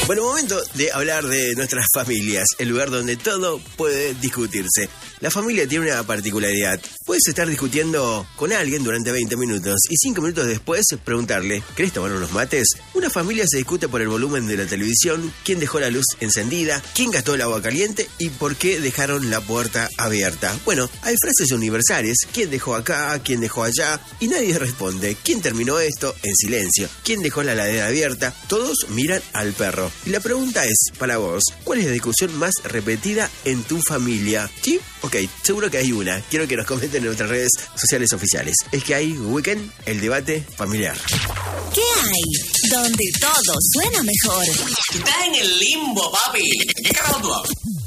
Bueno, momento de hablar de nuestras familias, el lugar donde todo puede discutirse. La familia tiene una particularidad. Puedes estar discutiendo con alguien durante 20 minutos y 5 minutos después preguntarle, ¿querés tomar unos mates? Una familia se discute por el volumen de la televisión, quién dejó la luz encendida, quién gastó el agua caliente y por qué dejaron la puerta abierta. Bueno, hay frases universales, quién dejó acá, quién dejó allá, y nadie responde. ¿Quién terminó esto? En silencio. ¿Quién dejó la heladera abierta? Todos miran al perro. Y la pregunta es, para vos, ¿cuál es la discusión más repetida en tu familia? ¿Sí? Ok, seguro que hay una. Quiero que nos comenten en nuestras redes sociales oficiales. Es que hay Weekend, el debate familiar. ¿Qué hay? Donde todo suena mejor. Estás en el limbo, papi. ¿Qué carajo tú hablas?